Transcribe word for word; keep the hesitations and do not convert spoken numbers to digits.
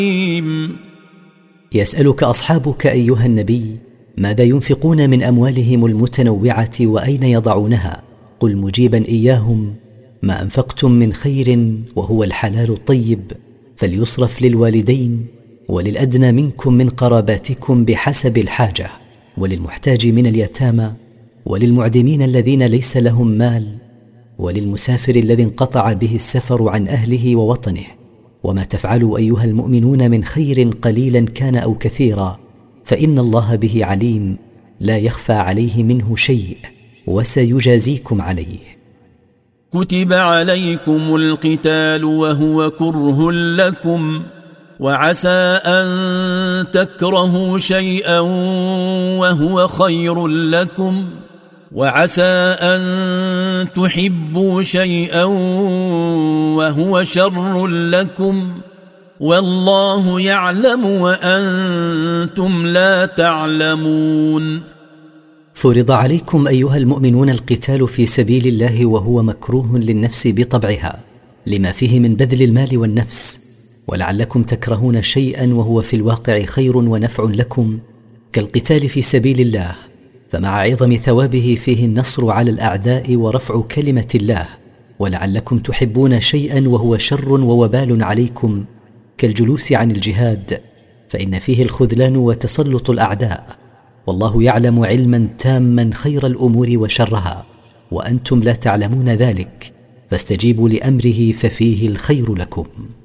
يسألك أصحابك أيها النبي ماذا ينفقون من أموالهم المتنوعة وأين يضعونها؟ قل مجيبا إياهم: ما أنفقتم من خير وهو الحلال الطيب فليصرف للوالدين وللأدنى منكم من قراباتكم بحسب الحاجة، وللمحتاج من اليتامى، وللمعدمين الذين ليس لهم مال، وللمسافر الذي انقطع به السفر عن أهله ووطنه. وما تفعلوا أيها المؤمنون من خير قليلا كان أو كثيرا فإن الله به عليم، لا يخفى عليه منه شيء، وسيجازيكم عليه. كتب عليكم القتال وهو كره لكم، وعسى أن تكرهوا شيئا وهو خير لكم، وعسى أن تحبوا شيئا وهو شر لكم، والله يعلم وأنتم لا تعلمون. فرض عليكم أيها المؤمنون القتال في سبيل الله وهو مكروه للنفس بطبعها لما فيه من بذل المال والنفس، ولعلكم تكرهون شيئا وهو في الواقع خير ونفع لكم كالقتال في سبيل الله، فمع عظم ثوابه فيه النصر على الأعداء ورفع كلمة الله. ولعلكم تحبون شيئا وهو شر ووبال عليكم كالجلوس عن الجهاد، فإن فيه الخذلان وتسلط الأعداء، والله يعلم علما تاما خير الأمور وشرها، وأنتم لا تعلمون ذلك، فاستجيبوا لأمره ففيه الخير لكم.